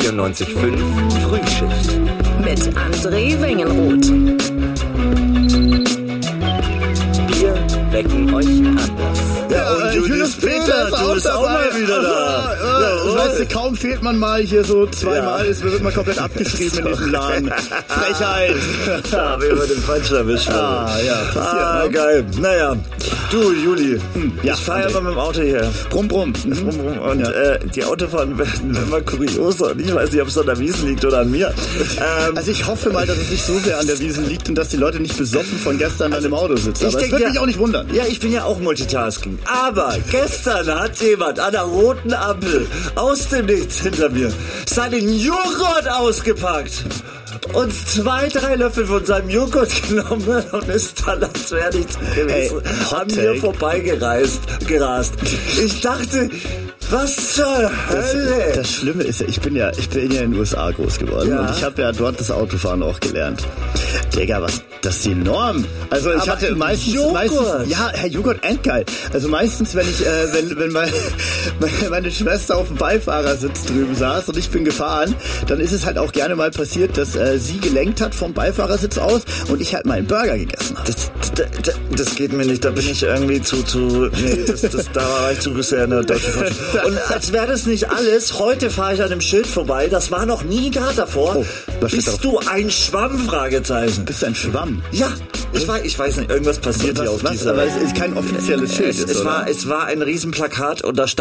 94.5 Frühschicht. Mit André Wengenroth. Wir wecken euch anders. Ja, und Julius Peter, du bist auch mal wieder da. Weißt du, kaum fehlt man mal hier so zweimal, es wird man komplett abgeschrieben in diesem Laden. Frechheit. Ja, wie wir den Falschen erwischt haben. Passiert, ne? Geil. Naja, du, Juli, ja, ich fahre ja mal mit dem Auto hier. Brumm, brumm. Brumm, brumm. Und die Autofahren werden immer kurioser. Und ich weiß nicht, ob es an der Wiesn liegt oder an mir. Also ich hoffe mal, dass es nicht so sehr an der Wiesn liegt und dass die Leute nicht besoffen von gestern an dem Auto sitzen. Aber es würde mich auch nicht wundern. Ja, ich bin ja auch Multitasking. Aber gestern hat jemand an der roten Ampel aus dem Nichts hinter mir seinen Joghurt ausgepackt und 2-3 Löffel von seinem Joghurt genommen und ist dann, als wäre nichts gewesen, an mir vorbeigerast. Ich dachte, was zur Hölle? Das Schlimme ist ja, ich bin ja in den USA groß geworden und ich habe ja dort das Autofahren auch gelernt. Digga, das ist die Norm. Also ich hatte meistens, ja, Herr Joghurt, endgeil. Also meistens, wenn ich, wenn meine Schwester auf dem Beifahrersitz drüben saß und ich bin gefahren, dann ist es halt auch gerne mal passiert, dass sie gelenkt hat vom Beifahrersitz aus und ich halt meinen Burger gegessen habe. Das geht mir nicht, da bin ich irgendwie da war ich zu sehr in der deutschen Kultur. Und als wäre das nicht alles, heute fahre ich an dem Schild vorbei, das war noch nie da davor. Bist du ein Schwamm? Fragezeichen. Bist du ein Schwamm? Ja, ich weiß nicht, irgendwas passiert hier auf dieser... Aber es ist kein offizielles Schild. Es war ein Riesenplakat und da stand